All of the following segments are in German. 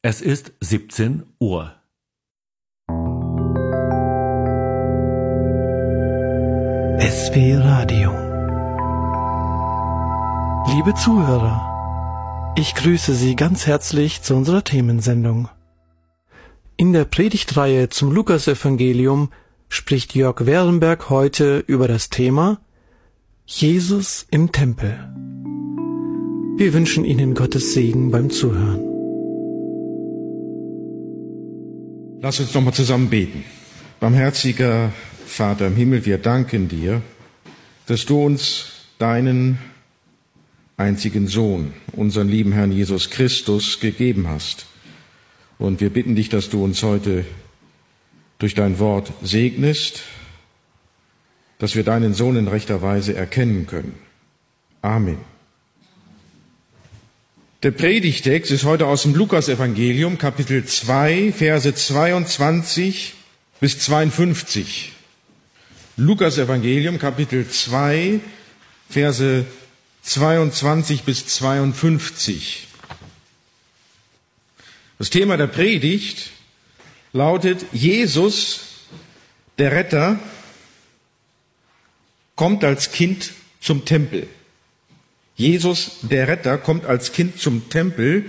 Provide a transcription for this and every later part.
Es ist 17 Uhr. SW Radio. Liebe Zuhörer, ich grüße Sie ganz herzlich zu unserer Themensendung. In der Predigtreihe zum Lukasevangelium spricht Jörg Werenberg heute über das Thema Jesus im Tempel. Wir wünschen Ihnen Gottes Segen beim Zuhören. Lass uns nochmal zusammen beten. Barmherziger Vater im Himmel, wir danken dir, dass du uns deinen einzigen Sohn, unseren lieben Herrn Jesus Christus, gegeben hast. Und wir bitten dich, dass du uns heute durch dein Wort segnest, dass wir deinen Sohn in rechter Weise erkennen können. Amen. Der Predigtext ist heute aus dem Lukasevangelium, Kapitel 2, Verse 22 bis 52. Lukasevangelium, Kapitel 2, Verse 22 bis 52. Das Thema der Predigt lautet: Jesus, der Retter, kommt als Kind zum Tempel. Jesus, der Retter, kommt als Kind zum Tempel,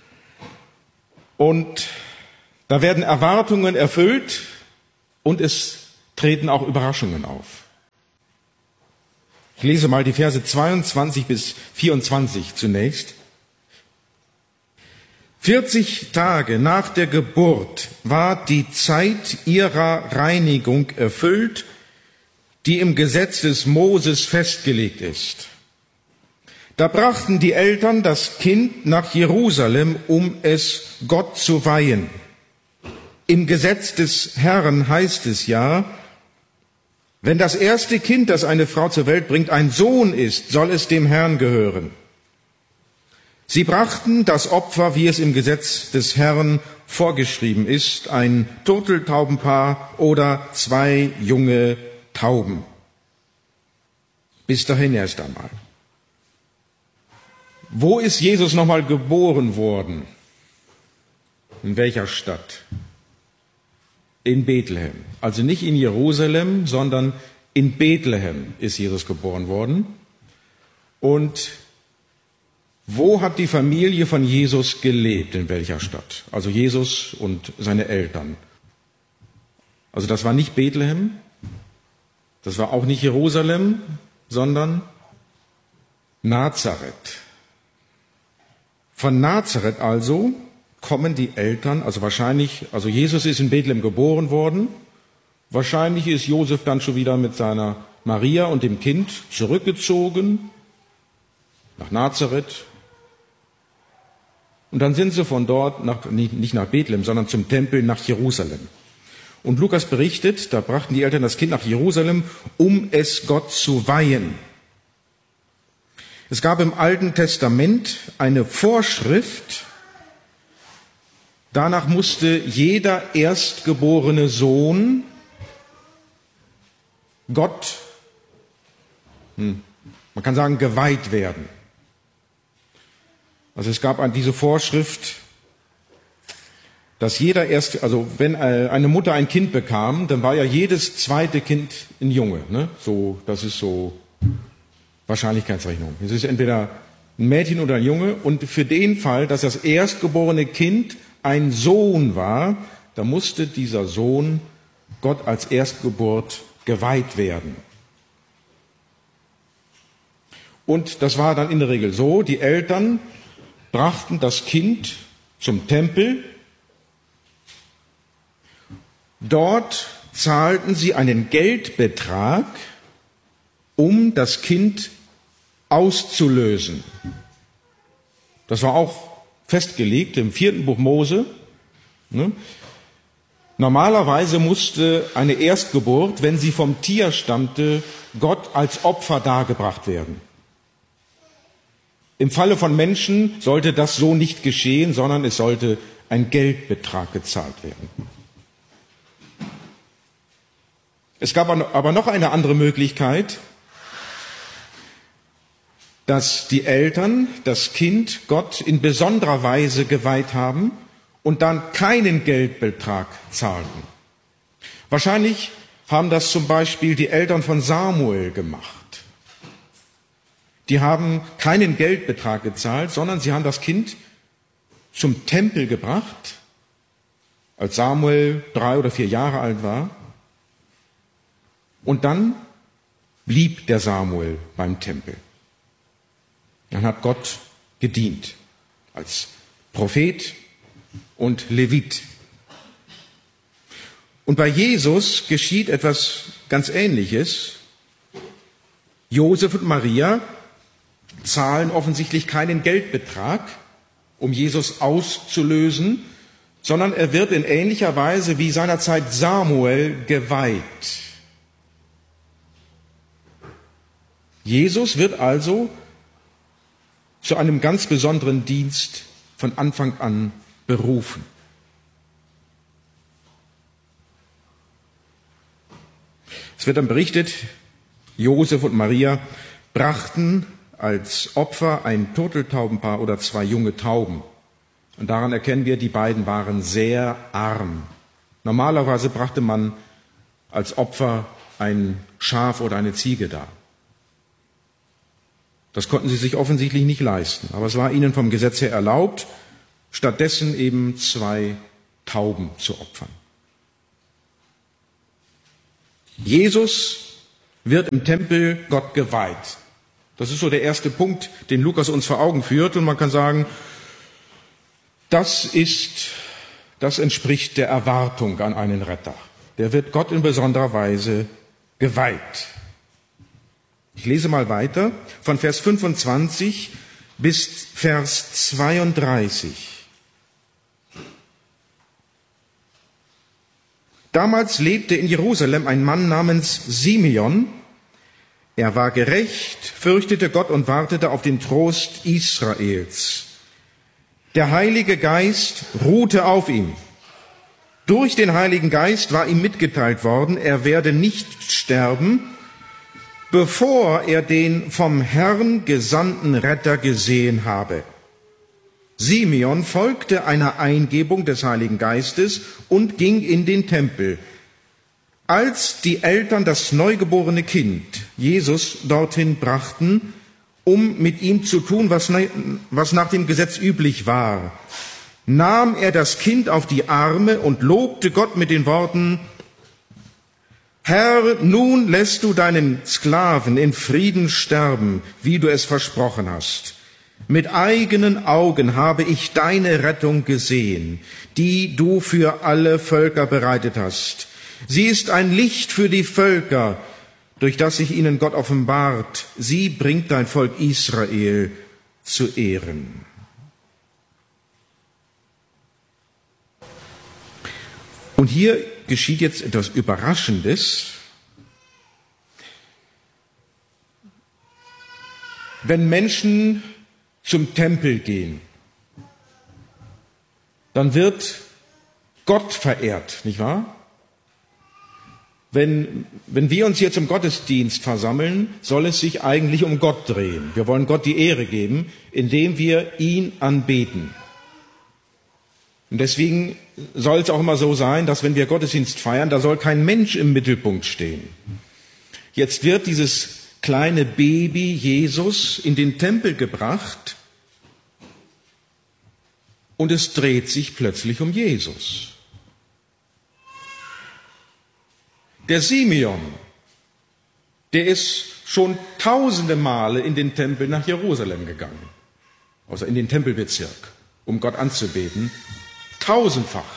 und da werden Erwartungen erfüllt und es treten auch Überraschungen auf. Ich lese mal die Verse 22 bis 24 zunächst. 40 Tage nach der Geburt war die Zeit ihrer Reinigung erfüllt, die im Gesetz des Moses festgelegt ist. Da brachten die Eltern das Kind nach Jerusalem, um es Gott zu weihen. Im Gesetz des Herrn heißt es ja: Wenn das erste Kind, das eine Frau zur Welt bringt, ein Sohn ist, soll es dem Herrn gehören. Sie brachten das Opfer, wie es im Gesetz des Herrn vorgeschrieben ist, ein Turteltaubenpaar oder 2 junge Tauben. Bis dahin erst einmal. Wo ist Jesus nochmal geboren worden? In welcher Stadt? In Bethlehem. Also nicht in Jerusalem, sondern in Bethlehem ist Jesus geboren worden. Und wo hat die Familie von Jesus gelebt? In welcher Stadt? Also Jesus und seine Eltern. Also das war nicht Bethlehem, das war auch nicht Jerusalem, sondern Nazareth. Von Nazareth also kommen die Eltern, also Jesus ist in Bethlehem geboren worden. Wahrscheinlich ist Josef dann schon wieder mit seiner Maria und dem Kind zurückgezogen nach Nazareth. Und dann sind sie von dort nicht nach Bethlehem, sondern zum Tempel nach Jerusalem. Und Lukas berichtet, da brachten die Eltern das Kind nach Jerusalem, um es Gott zu weihen. Es gab im Alten Testament eine Vorschrift, danach musste jeder erstgeborene Sohn Gott, man kann sagen, geweiht werden. Also es gab diese Vorschrift, dass wenn eine Mutter ein Kind bekam, dann war ja jedes zweite Kind ein Junge. Ne? So, das ist so Wahrscheinlichkeitsrechnung. Es ist entweder ein Mädchen oder ein Junge, und für den Fall, dass das erstgeborene Kind ein Sohn war, da musste dieser Sohn Gott als Erstgeburt geweiht werden. Und das war dann in der Regel so: Die Eltern brachten das Kind zum Tempel. Dort zahlten sie einen Geldbetrag, um das Kind auszulösen. Das war auch festgelegt im 4. Buch Mose. Normalerweise musste eine Erstgeburt, wenn sie vom Tier stammte, Gott als Opfer dargebracht werden. Im Falle von Menschen sollte das so nicht geschehen, sondern es sollte ein Geldbetrag gezahlt werden. Es gab aber noch eine andere Möglichkeit, dass die Eltern das Kind Gott in besonderer Weise geweiht haben, und dann keinen Geldbetrag zahlten. Wahrscheinlich haben das zum Beispiel die Eltern von Samuel gemacht. Die haben keinen Geldbetrag gezahlt, sondern sie haben das Kind zum Tempel gebracht, als Samuel 3 oder 4 Jahre alt war. Und dann blieb der Samuel beim Tempel. Dann hat Gott gedient als Prophet und Levit. Und bei Jesus geschieht etwas ganz Ähnliches. Josef und Maria zahlen offensichtlich keinen Geldbetrag, um Jesus auszulösen, sondern er wird in ähnlicher Weise wie seinerzeit Samuel geweiht. Jesus wird also zu einem ganz besonderen Dienst von Anfang an berufen. Es wird dann berichtet, Josef und Maria brachten als Opfer ein Turteltaubenpaar oder 2 junge Tauben. Und daran erkennen wir, die beiden waren sehr arm. Normalerweise brachte man als Opfer ein Schaf oder eine Ziege dar. Das konnten sie sich offensichtlich nicht leisten, aber es war ihnen vom Gesetz her erlaubt, stattdessen eben 2 Tauben zu opfern. Jesus wird im Tempel Gott geweiht. Das ist so der erste Punkt, den Lukas uns vor Augen führt. Und man kann sagen, das entspricht der Erwartung an einen Retter. Der wird Gott in besonderer Weise geweiht. Ich lese mal weiter von Vers 25 bis Vers 32. Damals lebte in Jerusalem ein Mann namens Simeon. Er war gerecht, fürchtete Gott und wartete auf den Trost Israels. Der Heilige Geist ruhte auf ihm. Durch den Heiligen Geist war ihm mitgeteilt worden, er werde nicht sterben, bevor er den vom Herrn gesandten Retter gesehen habe. Simeon folgte einer Eingebung des Heiligen Geistes und ging in den Tempel. Als die Eltern das neugeborene Kind, Jesus, dorthin brachten, um mit ihm zu tun, was nach dem Gesetz üblich war, nahm er das Kind auf die Arme und lobte Gott mit den Worten: Herr, nun lässt du deinen Sklaven in Frieden sterben, wie du es versprochen hast. Mit eigenen Augen habe ich deine Rettung gesehen, die du für alle Völker bereitet hast. Sie ist ein Licht für die Völker, durch das sich ihnen Gott offenbart. Sie bringt dein Volk Israel zu Ehren. Und hier geschieht jetzt etwas Überraschendes. Wenn Menschen zum Tempel gehen, dann wird Gott verehrt, nicht wahr? Wenn wir uns hier zum Gottesdienst versammeln, soll es sich eigentlich um Gott drehen. Wir wollen Gott die Ehre geben, indem wir ihn anbeten. Und deswegen soll es auch immer so sein, dass wenn wir Gottesdienst feiern, da soll kein Mensch im Mittelpunkt stehen. Jetzt wird dieses kleine Baby Jesus in den Tempel gebracht und es dreht sich plötzlich um Jesus. Der Simeon, der ist schon tausende Male in den Tempel nach Jerusalem gegangen, also in den Tempelbezirk, um Gott anzubeten, tausendfach.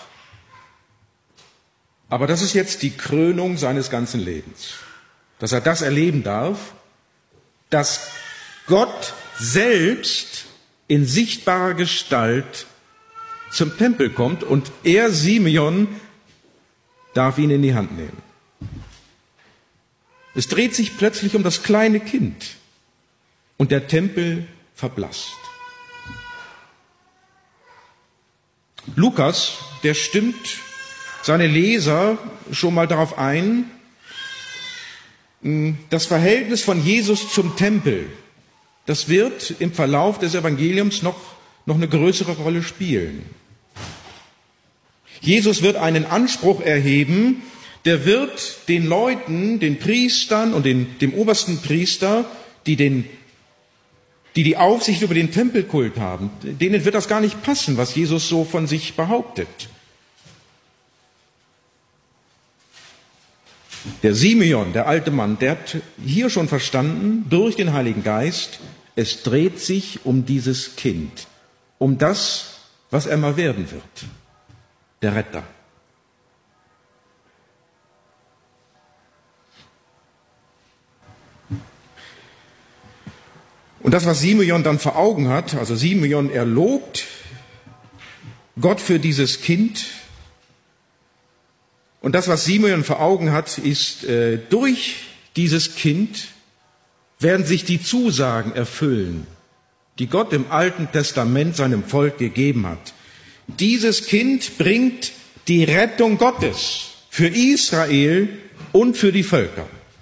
Aber das ist jetzt die Krönung seines ganzen Lebens, dass er das erleben darf, dass Gott selbst in sichtbarer Gestalt zum Tempel kommt und er, Simeon, darf ihn in die Hand nehmen. Es dreht sich plötzlich um das kleine Kind und der Tempel verblasst. Lukas, der stimmt seine Leser schon mal darauf ein, das Verhältnis von Jesus zum Tempel, das wird im Verlauf des Evangeliums noch eine größere Rolle spielen. Jesus wird einen Anspruch erheben, der wird den Leuten, den Priestern und dem obersten Priester, die Aufsicht über den Tempelkult haben, denen wird das gar nicht passen, was Jesus so von sich behauptet. Der Simeon, der alte Mann, der hat hier schon verstanden, durch den Heiligen Geist, es dreht sich um dieses Kind, um das, was er mal werden wird, der Retter. Und das, was Simeon dann vor Augen hat, also Simeon, er lobt Gott für dieses Kind. Und das, was Simeon vor Augen hat, ist, durch dieses Kind werden sich die Zusagen erfüllen, die Gott im Alten Testament seinem Volk gegeben hat. Dieses Kind bringt die Rettung Gottes für Israel und für die Völker.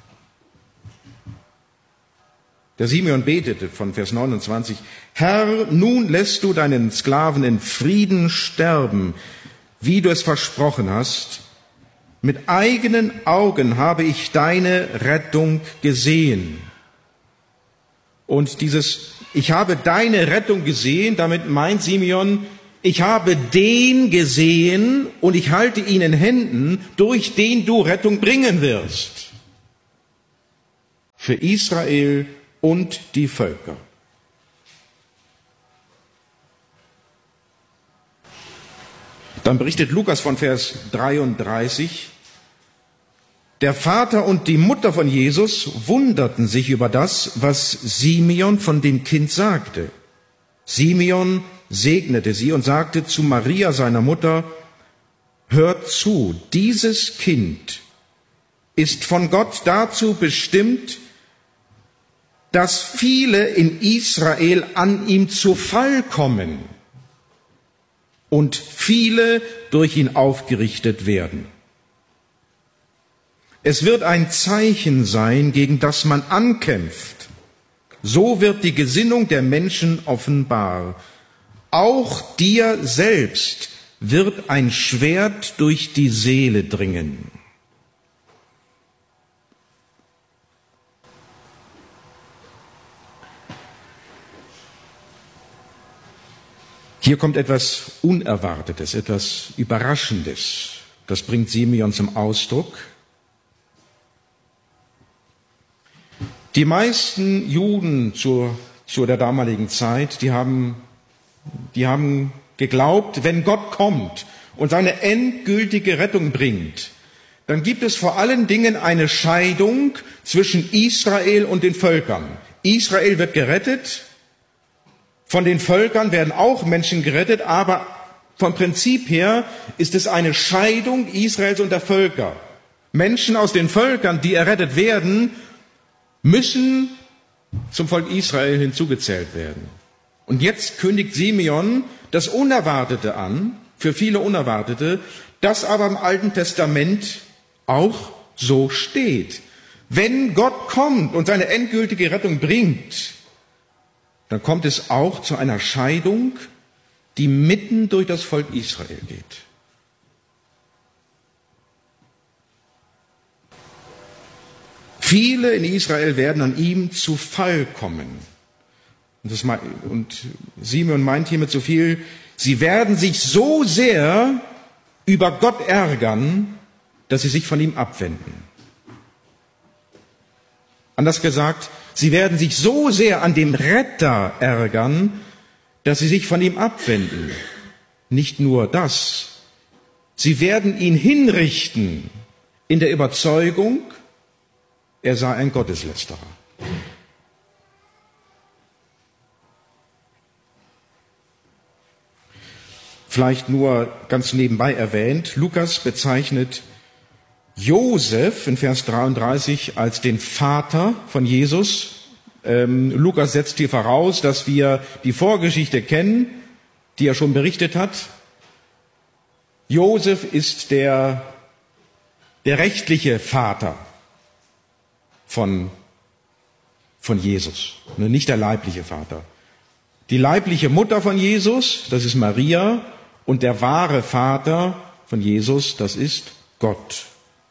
Der Simeon betete von Vers 29, Herr, nun lässt du deinen Sklaven in Frieden sterben, wie du es versprochen hast. Mit eigenen Augen habe ich deine Rettung gesehen. Und ich habe deine Rettung gesehen, damit meint Simeon, ich habe den gesehen und ich halte ihn in Händen, durch den du Rettung bringen wirst. Für Israel und die Völker. Dann berichtet Lukas von Vers 33, der Vater und die Mutter von Jesus wunderten sich über das, was Simeon von dem Kind sagte. Simeon segnete sie und sagte zu Maria, seiner Mutter, hört zu, dieses Kind ist von Gott dazu bestimmt, dass viele in Israel an ihm zu Fall kommen und viele durch ihn aufgerichtet werden. Es wird ein Zeichen sein, gegen das man ankämpft. So wird die Gesinnung der Menschen offenbar. Auch dir selbst wird ein Schwert durch die Seele dringen. Hier kommt etwas Unerwartetes, etwas Überraschendes. Das bringt Simeon zum Ausdruck. Die meisten Juden zu der damaligen Zeit, die haben geglaubt, wenn Gott kommt und seine endgültige Rettung bringt, dann gibt es vor allen Dingen eine Scheidung zwischen Israel und den Völkern. Israel wird gerettet, von den Völkern werden auch Menschen gerettet, aber vom Prinzip her ist es eine Scheidung Israels und der Völker. Menschen aus den Völkern, die errettet werden, müssen zum Volk Israel hinzugezählt werden. Und jetzt kündigt Simeon das Unerwartete an, für viele Unerwartete, das aber im Alten Testament auch so steht. Wenn Gott kommt und seine endgültige Rettung bringt, dann kommt es auch zu einer Scheidung, die mitten durch das Volk Israel geht. Viele in Israel werden an ihm zu Fall kommen. Und Simeon meint hiermit so viel, sie werden sich so sehr über Gott ärgern, dass sie sich von ihm abwenden. Anders gesagt, sie werden sich so sehr an dem Retter ärgern, dass sie sich von ihm abwenden. Nicht nur das, sie werden ihn hinrichten in der Überzeugung, er sei ein Gotteslästerer. Vielleicht nur ganz nebenbei erwähnt, Lukas bezeichnet Josef in Vers 33 als den Vater von Jesus. Lukas setzt hier voraus, dass wir die Vorgeschichte kennen, die er schon berichtet hat. Josef ist der rechtliche Vater von Jesus, nicht der leibliche Vater. Die leibliche Mutter von Jesus, das ist Maria, und der wahre Vater, von Jesus, das ist Gott.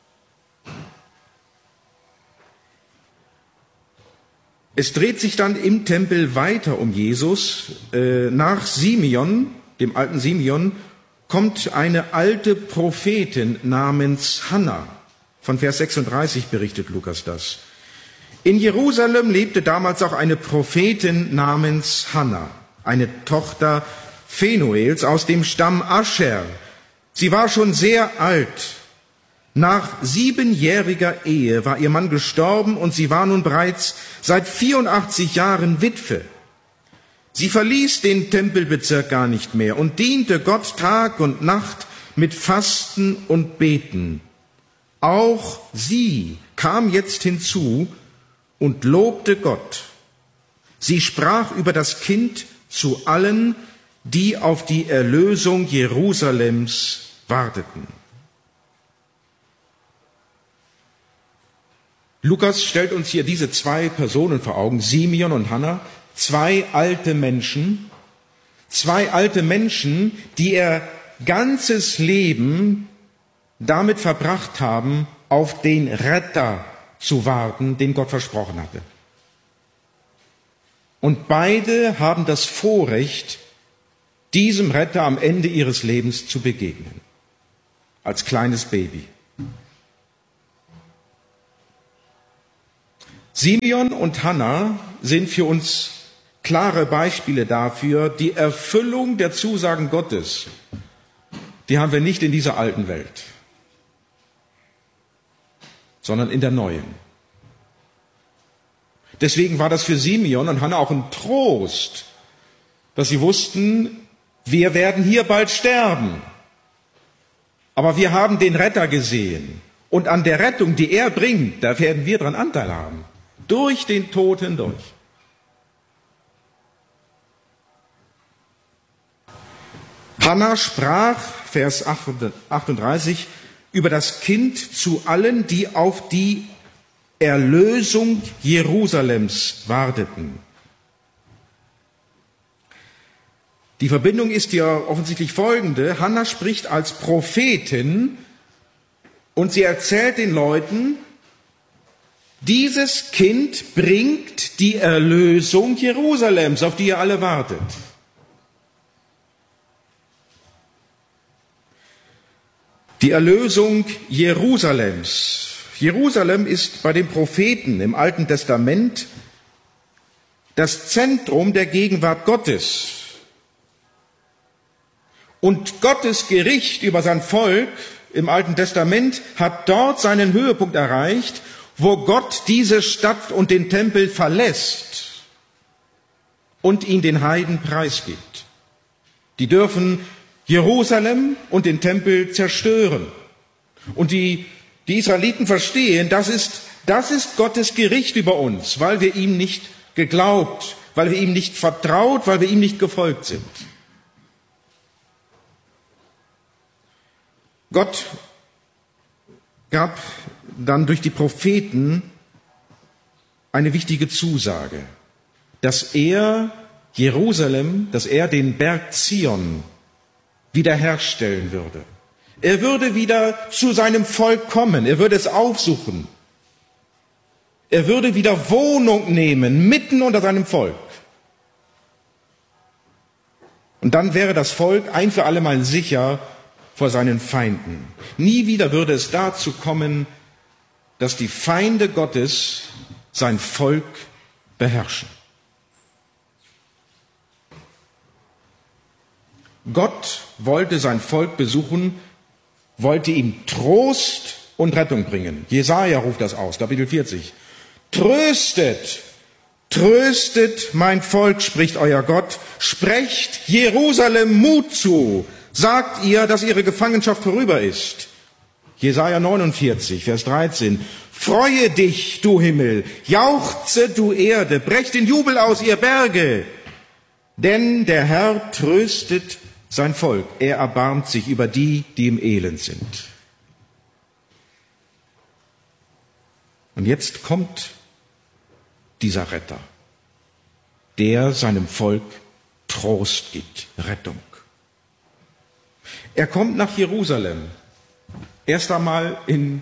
Es dreht sich dann im Tempel weiter um Jesus. Nach Simeon, dem alten Simeon, kommt eine alte Prophetin namens Hannah. Von Vers 36 berichtet Lukas das. In Jerusalem lebte damals auch eine Prophetin namens Hannah, eine Tochter Phanuels aus dem Stamm Ascher. Sie war schon sehr alt. Nach 7-jähriger Ehe war ihr Mann gestorben und sie war nun bereits seit 84 Jahren Witwe. Sie verließ den Tempelbezirk gar nicht mehr und diente Gott Tag und Nacht mit Fasten und Beten. Auch sie kam jetzt hinzu und lobte Gott. Sie sprach über das Kind zu allen, die auf die Erlösung Jerusalems warteten. Lukas stellt uns hier diese zwei Personen vor Augen, Simeon und Hannah, zwei alte Menschen, die ihr ganzes Leben damit verbracht haben, auf den Retter zu warten, den Gott versprochen hatte. Und beide haben das Vorrecht, diesem Retter am Ende ihres Lebens zu begegnen, als kleines Baby. Simeon und Hannah sind für uns klare Beispiele dafür, die Erfüllung der Zusagen Gottes, die haben wir nicht in dieser alten Welt, sondern in der neuen. Deswegen war das für Simeon und Hannah auch ein Trost, dass sie wussten, wir werden hier bald sterben, aber wir haben den Retter gesehen und an der Rettung, die er bringt, da werden wir dran Anteil haben. Durch den Tod hindurch. Hannah sprach, Vers 38, über das Kind zu allen, die auf die Erlösung Jerusalems warteten. Die Verbindung ist ja offensichtlich folgende. Hannah spricht als Prophetin und sie erzählt den Leuten, dieses Kind bringt die Erlösung Jerusalems, auf die ihr alle wartet. Die Erlösung Jerusalems. Jerusalem ist bei den Propheten im Alten Testament das Zentrum der Gegenwart Gottes. Und Gottes Gericht über sein Volk im Alten Testament hat dort seinen Höhepunkt erreicht, wo Gott diese Stadt und den Tempel verlässt und ihn den Heiden preisgibt. Die dürfen Jerusalem und den Tempel zerstören. Und die Israeliten verstehen, das ist Gottes Gericht über uns, weil wir ihm nicht geglaubt, weil wir ihm nicht vertraut, weil wir ihm nicht gefolgt sind. Gott gab dann durch die Propheten eine wichtige Zusage, dass er Jerusalem, dass er den Berg Zion wiederherstellen würde. Er würde wieder zu seinem Volk kommen, er würde es aufsuchen. Er würde wieder Wohnung nehmen, mitten unter seinem Volk. Und dann wäre das Volk ein für alle Mal sicher vor seinen Feinden. Nie wieder würde es dazu kommen, dass die Feinde Gottes sein Volk beherrschen. Gott wollte sein Volk besuchen, wollte ihm Trost und Rettung bringen. Jesaja ruft das aus, Kapitel 40. Tröstet, tröstet mein Volk, spricht euer Gott. Sprecht Jerusalem Mut zu. Sagt ihr, dass ihre Gefangenschaft vorüber ist. Jesaja 49, Vers 13. Freue dich, du Himmel, jauchze, du Erde, brecht in Jubel aus, ihr Berge. Denn der Herr tröstet sein Volk. Er erbarmt sich über die, die im Elend sind. Und jetzt kommt dieser Retter, der seinem Volk Trost gibt, Rettung. Er kommt nach Jerusalem. Erst einmal in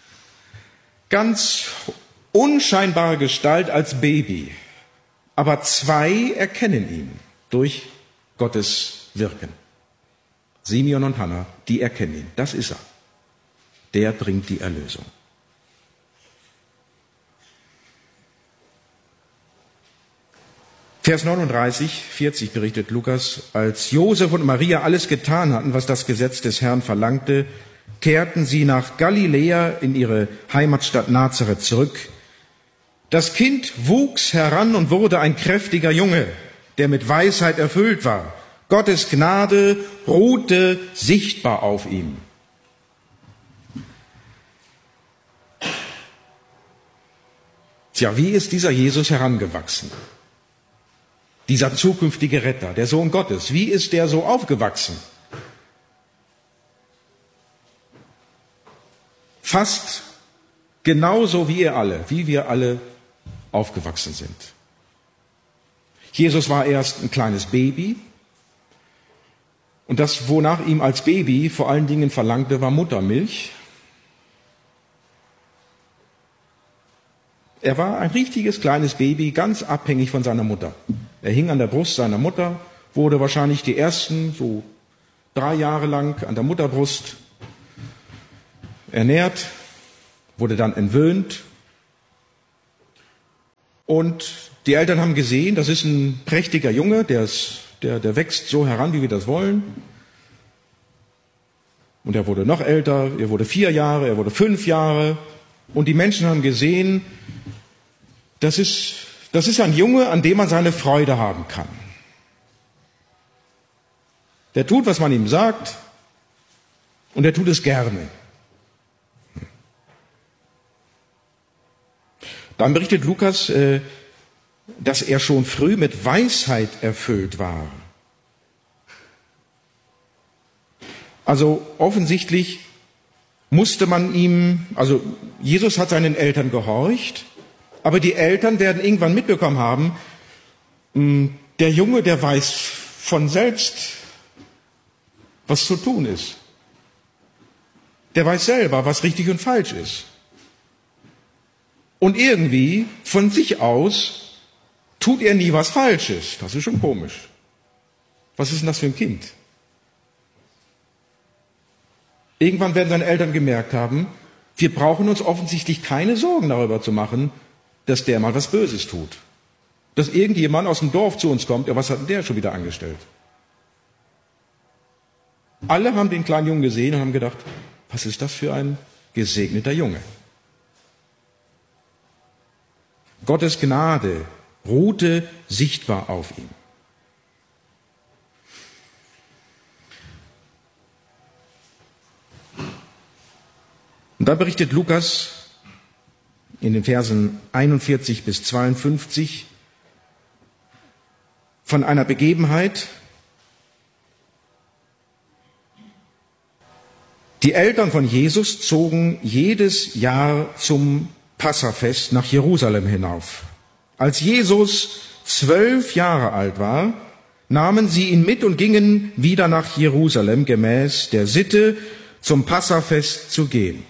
ganz unscheinbarer Gestalt als Baby. Aber zwei erkennen ihn durch Gottes Wirken. Simeon und Hannah, die erkennen ihn. Das ist er. Der bringt die Erlösung. Vers 39, 40 berichtet Lukas, als Josef und Maria alles getan hatten, was das Gesetz des Herrn verlangte, kehrten sie nach Galiläa in ihre Heimatstadt Nazareth zurück. Das Kind wuchs heran und wurde ein kräftiger Junge, der mit Weisheit erfüllt war. Gottes Gnade ruhte sichtbar auf ihm. Tja, wie ist dieser Jesus herangewachsen? Dieser zukünftige Retter, der Sohn Gottes, wie ist der so aufgewachsen? Fast genauso wie wir alle aufgewachsen sind. Jesus war erst ein kleines Baby und das, wonach ihm als Baby vor allen Dingen verlangte, war Muttermilch. Er war ein richtiges kleines Baby, ganz abhängig von seiner Mutter. Er hing an der Brust seiner Mutter, wurde wahrscheinlich die ersten so 3 Jahre lang an der Mutterbrust ernährt, wurde dann entwöhnt. Und die Eltern haben gesehen, das ist ein prächtiger Junge, der wächst so heran, wie wir das wollen. Und er wurde noch älter, er wurde 4 Jahre, er wurde 5 Jahre. Und die Menschen haben gesehen, das ist ein Junge, an dem man seine Freude haben kann. Der tut, was man ihm sagt, und er tut es gerne. Dann berichtet Lukas, dass er schon früh mit Weisheit erfüllt war. Also offensichtlich musste man ihm, also Jesus hat seinen Eltern gehorcht, aber die Eltern werden irgendwann mitbekommen haben, der Junge, der weiß von selbst, was zu tun ist. Der weiß selber, was richtig und falsch ist. Und irgendwie, von sich aus, tut er nie was Falsches. Das ist schon komisch. Was ist denn das für ein Kind? Irgendwann werden seine Eltern gemerkt haben, wir brauchen uns offensichtlich keine Sorgen darüber zu machen, dass der mal was Böses tut. Dass irgendjemand aus dem Dorf zu uns kommt, ja, was hat denn der schon wieder angestellt? Alle haben den kleinen Jungen gesehen und haben gedacht, was ist das für ein gesegneter Junge? Gottes Gnade ruhte sichtbar auf ihm. Und da berichtet Lukas in den Versen 41 bis 52 von einer Begebenheit. Die Eltern von Jesus zogen jedes Jahr zum Passafest nach Jerusalem hinauf. Als Jesus 12 Jahre alt war, nahmen sie ihn mit und gingen wieder nach Jerusalem, gemäß der Sitte, zum Passafest zu gehen.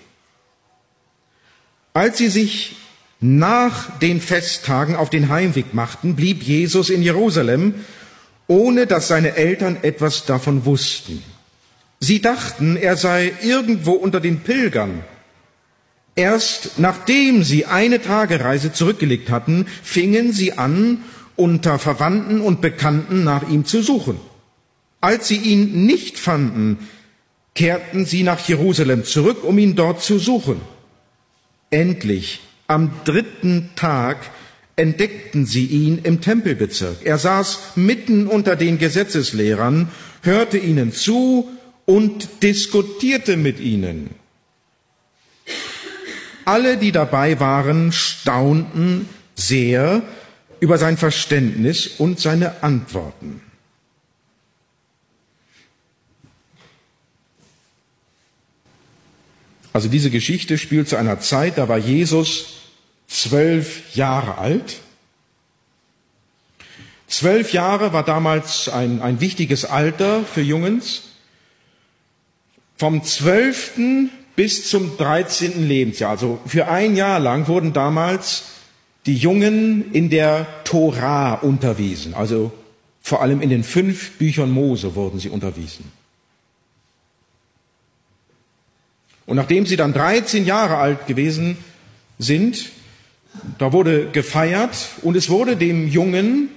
Als sie sich nach den Festtagen auf den Heimweg machten, blieb Jesus in Jerusalem, ohne dass seine Eltern etwas davon wussten. Sie dachten, er sei irgendwo unter den Pilgern. Erst nachdem sie eine Tagereise zurückgelegt hatten, fingen sie an, unter Verwandten und Bekannten nach ihm zu suchen. Als sie ihn nicht fanden, kehrten sie nach Jerusalem zurück, um ihn dort zu suchen. Endlich, am 3. Tag, entdeckten sie ihn im Tempelbezirk. Er saß mitten unter den Gesetzeslehrern, hörte ihnen zu und diskutierte mit ihnen. Alle, die dabei waren, staunten sehr über sein Verständnis und seine Antworten. Also diese Geschichte spielt zu einer Zeit, da war Jesus 12 Jahre alt. 12 Jahre war damals ein wichtiges Alter für Jungens. vom 12. bis zum 13. Lebensjahr, also für ein Jahr lang, wurden damals die Jungen in der Tora unterwiesen. Also vor allem in den 5 Büchern Mose wurden sie unterwiesen. Und nachdem sie dann 13 Jahre alt gewesen sind, da wurde gefeiert und es wurde dem Jungen,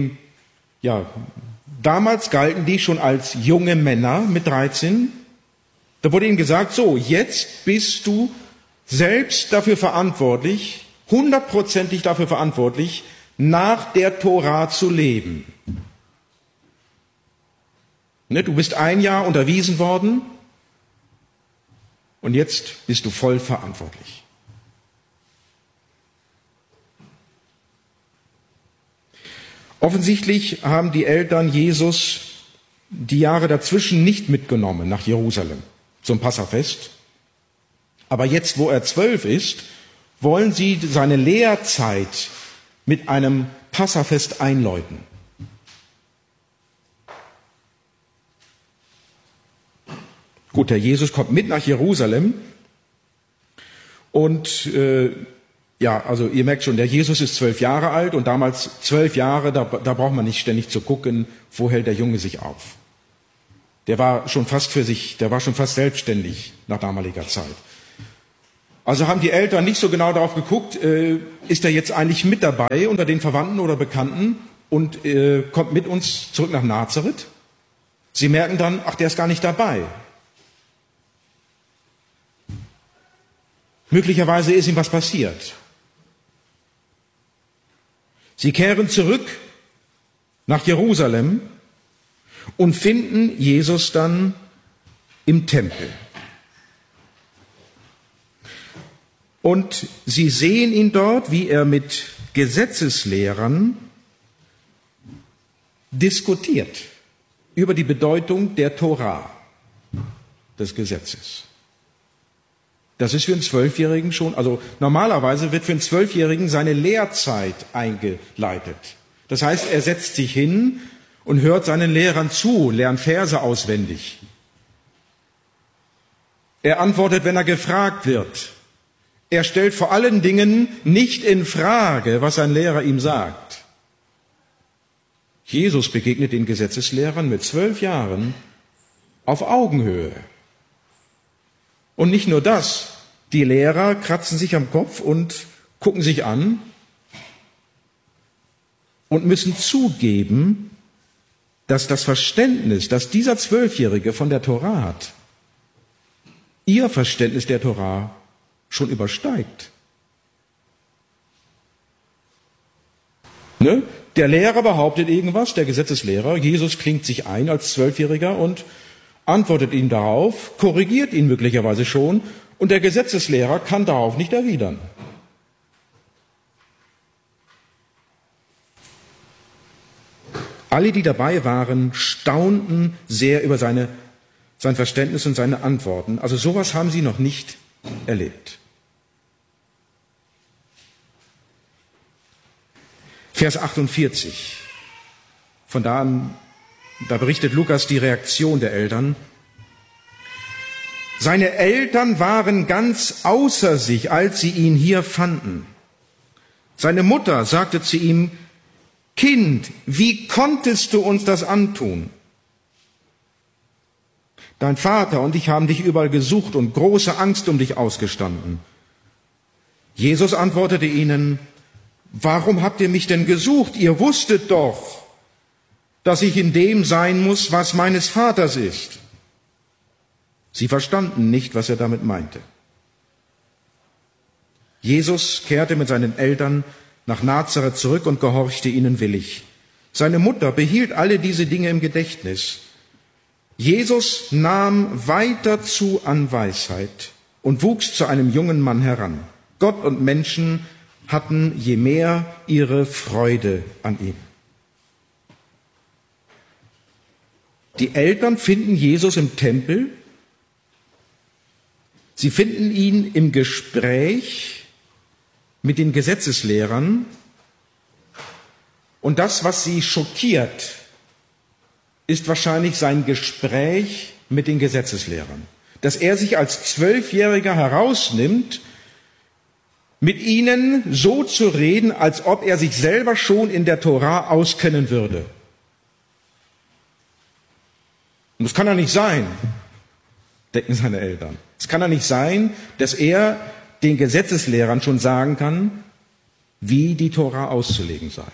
damals galten die schon als junge Männer mit 13, da wurde ihnen gesagt, so, jetzt bist du selbst dafür verantwortlich, 100%ig dafür verantwortlich, nach der Tora zu leben. Ne, du bist ein Jahr unterwiesen worden und jetzt bist du voll verantwortlich. Offensichtlich haben die Eltern Jesus die Jahre dazwischen nicht mitgenommen nach Jerusalem zum Passafest. Aber jetzt, wo er 12 ist, wollen sie seine Lehrzeit mit einem Passafest einläuten. Gut, der Jesus kommt mit nach Jerusalem und also ihr merkt schon, der Jesus ist 12 Jahre alt und damals 12 Jahre, da braucht man nicht ständig zu gucken, wo hält der Junge sich auf. Der war schon fast selbstständig nach damaliger Zeit. Also haben die Eltern nicht so genau darauf geguckt, ist er jetzt eigentlich mit dabei unter den Verwandten oder Bekannten und kommt mit uns zurück nach Nazareth. Sie merken dann, ach, der ist gar nicht dabei. Möglicherweise ist ihm was passiert. Sie kehren zurück nach Jerusalem und finden Jesus dann im Tempel. Und sie sehen ihn dort, wie er mit Gesetzeslehrern diskutiert über die Bedeutung der Tora, des Gesetzes. Das ist für einen 12-Jährigen schon, also normalerweise wird für einen 12-Jährigen seine Lehrzeit eingeleitet. Das heißt, er setzt sich hin und hört seinen Lehrern zu, lernt Verse auswendig. Er antwortet, wenn er gefragt wird. Er stellt vor allen Dingen nicht in Frage, was sein Lehrer ihm sagt. Jesus begegnet den Gesetzeslehrern mit 12 Jahren auf Augenhöhe. Und nicht nur das, die Lehrer kratzen sich am Kopf und gucken sich an und müssen zugeben, dass das Verständnis, das dieser 12-Jährige von der Tora hat, ihr Verständnis der Tora schon übersteigt. Ne? Der Lehrer behauptet irgendwas, der Gesetzeslehrer, Jesus klingt sich ein als 12-Jähriger und antwortet ihn darauf, korrigiert ihn möglicherweise schon und der Gesetzeslehrer kann darauf nicht erwidern. Alle, die dabei waren, staunten sehr über sein Verständnis und seine Antworten. Also sowas haben sie noch nicht erlebt. Vers 48. Von da an, da berichtet Lukas die Reaktion der Eltern. Seine Eltern waren ganz außer sich, als sie ihn hier fanden. Seine Mutter sagte zu ihm, Kind, wie konntest du uns das antun? Dein Vater und ich haben dich überall gesucht und große Angst um dich ausgestanden. Jesus antwortete ihnen, warum habt ihr mich denn gesucht? Ihr wusstet doch, dass ich in dem sein muss, was meines Vaters ist. Sie verstanden nicht, was er damit meinte. Jesus kehrte mit seinen Eltern nach Nazareth zurück und gehorchte ihnen willig. Seine Mutter behielt alle diese Dinge im Gedächtnis. Jesus nahm weiter zu an Weisheit und wuchs zu einem jungen Mann heran. Gott und Menschen hatten je mehr ihre Freude an ihm. Die Eltern finden Jesus im Tempel. Sie finden ihn im Gespräch mit den Gesetzeslehrern. Und das, was sie schockiert, ist wahrscheinlich sein Gespräch mit den Gesetzeslehrern. dass er sich als 12-Jähriger herausnimmt, mit ihnen so zu reden, als ob er sich selber schon in der Tora auskennen würde. Und das kann doch nicht sein, denken seine Eltern. Es kann doch nicht sein, dass er den Gesetzeslehrern schon sagen kann, wie die Tora auszulegen sei.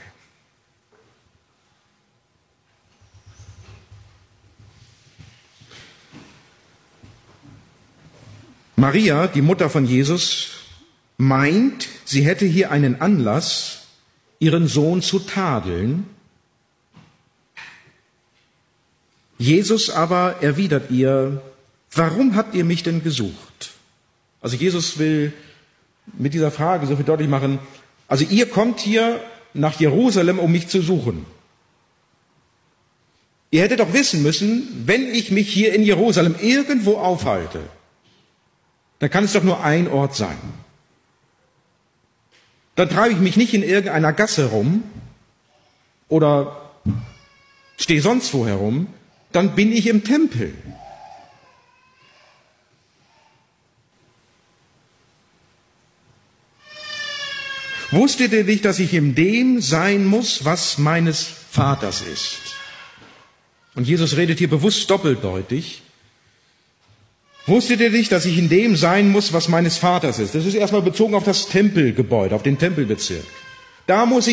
Maria, die Mutter von Jesus, meint, sie hätte hier einen Anlass, ihren Sohn zu tadeln. Jesus aber erwidert ihr, warum habt ihr mich denn gesucht? Also Jesus will mit dieser Frage so viel deutlich machen, also ihr kommt hier nach Jerusalem, um mich zu suchen. Ihr hättet doch wissen müssen, wenn ich mich hier in Jerusalem irgendwo aufhalte, dann kann es doch nur ein Ort sein. Dann treibe ich mich nicht in irgendeiner Gasse rum oder stehe sonst wo herum, dann bin ich im Tempel. Wusstet ihr nicht, dass ich in dem sein muss, was meines Vaters ist? Und Jesus redet hier bewusst doppeldeutig. Wusstet ihr nicht, dass ich in dem sein muss, was meines Vaters ist? Das ist erstmal bezogen auf das Tempelgebäude, auf den Tempelbezirk. Da muss ich